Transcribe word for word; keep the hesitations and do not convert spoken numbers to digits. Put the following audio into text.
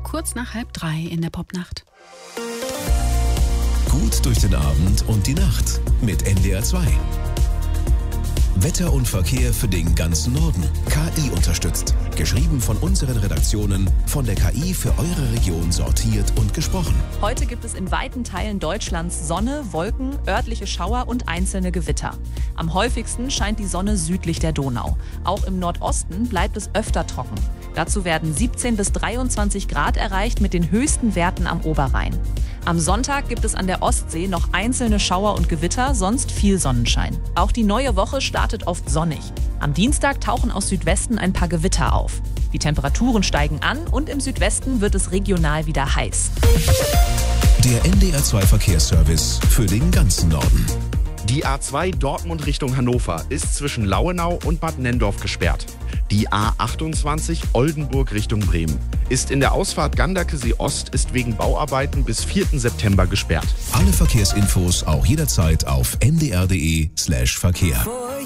kurz nach halb drei in der Popnacht. Gut durch den Abend und die Nacht mit N D R zwei. Wetter und Verkehr für den ganzen Norden. K I unterstützt. Geschrieben von unseren Redaktionen, von der K I für eure Region sortiert und gesprochen. Heute gibt es in weiten Teilen Deutschlands Sonne, Wolken, örtliche Schauer und einzelne Gewitter. Am häufigsten scheint die Sonne südlich der Donau. Auch im Nordosten bleibt es öfter trocken. Dazu werden siebzehn bis dreiundzwanzig Grad erreicht mit den höchsten Werten am Oberrhein. Am Sonntag gibt es an der Ostsee noch einzelne Schauer und Gewitter, sonst viel Sonnenschein. Auch die neue Woche startet oft sonnig. Am Dienstag tauchen aus Südwesten ein paar Gewitter auf. Die Temperaturen steigen an und im Südwesten wird es regional wieder heiß. Der N D R zwei Verkehrsservice für den ganzen Norden. Die A zwei Dortmund Richtung Hannover ist zwischen Lauenau und Bad Nenndorf gesperrt. Die A achtundzwanzig Oldenburg Richtung Bremen ist in der Ausfahrt Ganderkesee Ost ist wegen Bauarbeiten bis vierten September gesperrt. Alle Verkehrsinfos auch jederzeit auf n d r punkt d e slash Verkehr.